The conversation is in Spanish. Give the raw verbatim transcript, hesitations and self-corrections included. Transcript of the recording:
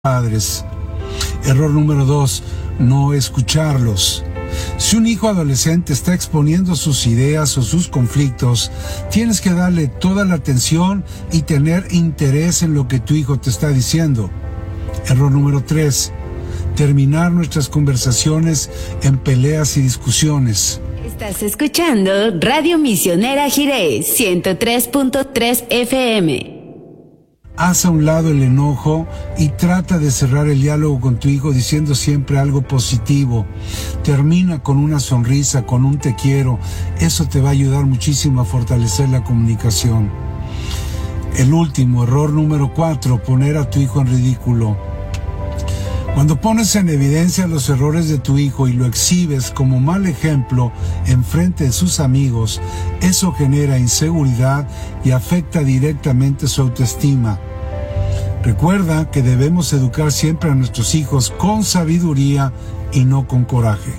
padres. Error número dos, no escucharlos. Si un hijo adolescente está exponiendo sus ideas o sus conflictos, tienes que darle toda la atención y tener interés en lo que tu hijo te está diciendo. Error número tres, terminar nuestras conversaciones en peleas y discusiones. Estás escuchando Radio Misionera Jiré, ciento tres punto tres F M. Haz a un lado el enojo y trata de cerrar el diálogo con tu hijo diciendo siempre algo positivo. Termina con una sonrisa, con un te quiero. Eso te va a ayudar muchísimo a fortalecer la comunicación. El último, error número cuatro, poner a tu hijo en ridículo. Cuando pones en evidencia los errores de tu hijo y lo exhibes como mal ejemplo en frente de sus amigos, eso genera inseguridad y afecta directamente su autoestima. Recuerda que debemos educar siempre a nuestros hijos con sabiduría y no con coraje.